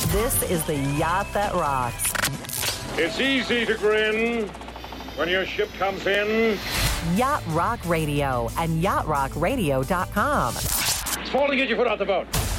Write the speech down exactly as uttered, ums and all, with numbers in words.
This is the yacht that rocks. It's easy to grin when your ship comes in. Yacht Rock Radio and yacht rock radio dot com. It's falling, get your foot off the boat.